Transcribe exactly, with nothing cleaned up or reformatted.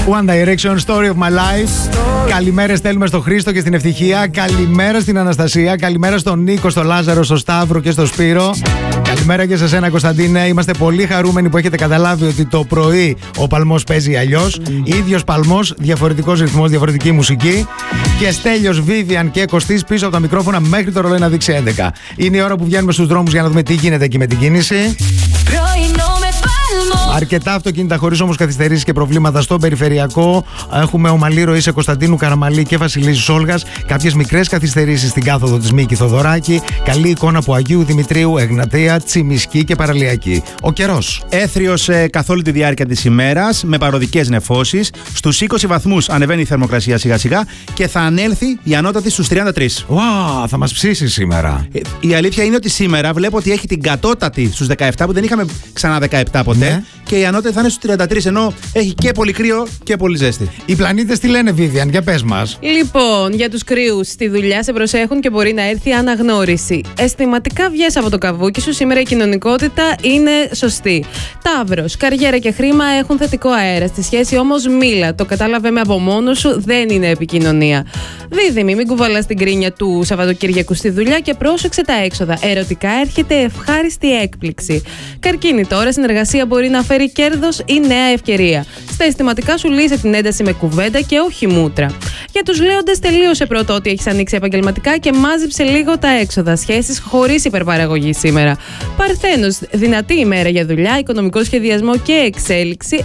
One Direction, Story of My Life. Καλημέρα στέλνουμε στο Χρήστο και στην Ευτυχία. Καλημέρα στην Αναστασία. Καλημέρα στον Νίκο, στον Λάζαρο, στον Σταύρο και στον Σπύρο. Καλημέρα και σε σένα, Κωνσταντίνε. Είμαστε πολύ χαρούμενοι που έχετε καταλάβει ότι το πρωί ο παλμός παίζει αλλιώς. Ίδιος παλμός, διαφορετικός ρυθμός, διαφορετική μουσική. Και Στέλιος, Βίβιαν και Κωστής πίσω από τα μικρόφωνα μέχρι το ρολόι να δείξει έντεκα. Είναι η ώρα που βγαίνουμε στους δρόμους για να δούμε τι γίνεται εκεί με την κίνηση. Αρκετά αυτοκίνητα χωρίς όμως καθυστερήσεις και προβλήματα στο περιφερειακό. Έχουμε ομαλή ροή σε Κωνσταντίνου Καραμαλή και Βασιλίσσης Όλγας. Κάποιες μικρές καθυστερήσεις στην κάθοδο της Μίκη Θοδωράκη. Καλή εικόνα από Αγίου Δημητρίου, Εγνατία, Τσιμισκή και Παραλιακή. Ο καιρός. Έθριος ε, καθ' όλη τη διάρκεια της ημέρας με παροδικές νεφώσεις. Στους είκοσι βαθμούς ανεβαίνει η θερμοκρασία σιγά σιγά και θα ανέλθει η ανώτατη στους τριάντα τρία. Wow, θα μας ψήσει σήμερα. Ε, η αλήθεια είναι ότι σήμερα βλέπω ότι έχει την κατώτατη στους δεκαεπτά που δεν είχαμε ξανά δεκαεπτά ποτέ. Ναι. Και η ανώτατη θα είναι στους τριάντα τρία, ενώ έχει και πολύ κρύο και πολύ ζέστη. Οι πλανήτες τι λένε, Βίβιαν, για πες μας. Λοιπόν, για τους κρύους, στη δουλειά σε προσέχουν και μπορεί να έρθει αναγνώριση. Αισθηματικά βγες από το καβούκι σου, σήμερα η κοινωνικότητα είναι σωστή. Ταύρος, καριέρα και χρήμα έχουν θετικό αέρα. Στη σχέση όμως μίλα. Το κατάλαβε με από μόνο σου, δεν είναι επικοινωνία. Δίδυμη, μην κουβαλάς την κρίνια του Σαββατοκύριακου στη δουλειά και πρόσεξε τα έξοδα. Ερωτικά έρχεται ευχάριστη έκπληξη. Καρκίνη, τώρα συνεργασία μπορεί να φέρει κέρδος ή νέα ευκαιρία. Στα αισθηματικά σου λύσε την ένταση με κουβέντα και όχι μούτρα. Για τους λέοντες, τελείωσε πρώτο ότι έχεις ανοίξει επαγγελματικά και μάζεψε λίγο τα έξοδα. Σχέσεις χωρίς υπερπαραγωγή σήμερα. Παρθένος, δυνατή ημέρα για δουλειά, οικονομικό σχεδιασμό και εξέλιξη.